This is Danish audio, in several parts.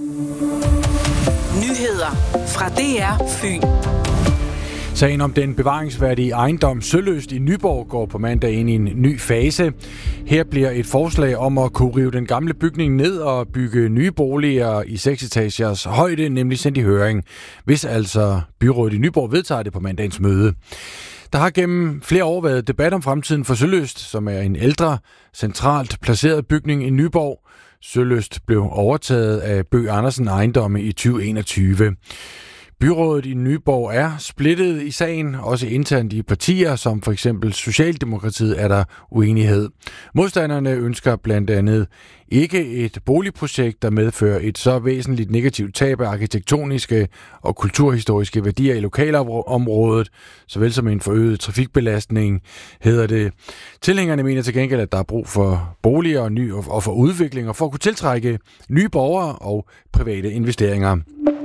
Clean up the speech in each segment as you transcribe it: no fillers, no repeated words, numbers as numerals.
Nyheder fra DR Fyn. Sagen om den bevaringsværdige ejendom Sølyst i Nyborg går på mandag ind i en ny fase. Her bliver et forslag om at kunne rive den gamle bygning ned og bygge nye boliger i 6 etagers højde, nemlig sendt i høring, hvis altså byrådet i Nyborg vedtager det på mandagens møde. Der har gennem flere år været debat om fremtiden for Sølyst, som er en ældre, centralt placeret bygning i Nyborg. Sølyst blev overtaget af Bøgh Andersen Ejendomme i 2021. Byrådet i Nyborg er splittet i sagen, også internt i partier, som for eksempel Socialdemokratiet er der uenighed. Modstanderne ønsker blandt andet ikke et boligprojekt, der medfører et så væsentligt negativt tab af arkitektoniske og kulturhistoriske værdier i lokalområdet, såvel som en forøget trafikbelastning, hedder det. Tilhængerne mener til gengæld, at der er brug for boliger og for udvikling og for at kunne tiltrække nye borgere og private investeringer.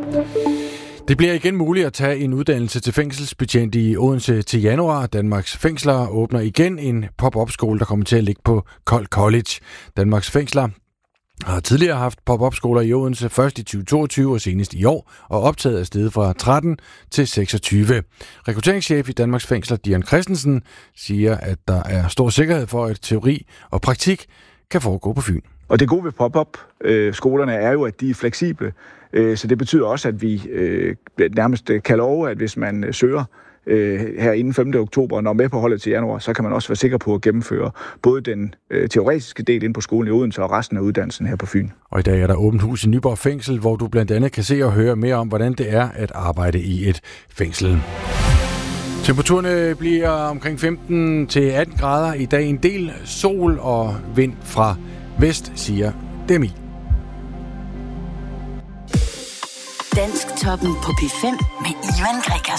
Det bliver igen muligt at tage en uddannelse til fængselsbetjent i Odense til januar. Danmarks Fængsler åbner igen en pop-up-skole, der kommer til at ligge på Kold College. Danmarks Fængsler har tidligere haft pop-up-skoler i Odense, først i 2022 og senest i år, og optaget af stedet fra 13 til 26. Rekrutteringschef i Danmarks Fængsler, Dian Christensen, siger, at der er stor sikkerhed for, at teori og praktik kan foregå på Fyn. Og det gode ved pop-up-skolerne er jo, at de er fleksible. Så det betyder også, at vi nærmest kan love, at hvis man søger her inden 5. oktober og når med på holdet til januar, så kan man også være sikker på at gennemføre både den teoretiske del inde på skolen i Odense og resten af uddannelsen her på Fyn. Og i dag er der åbent hus i Nyborg Fængsel, hvor du blandt andet kan se og høre mere om, hvordan det er at arbejde i et fængsel. Temperaturerne bliver omkring 15 til 18 grader i dag. En del sol og vind fra vest, siger DMI. Dansktoppen på P5 med Ivan Gregersen.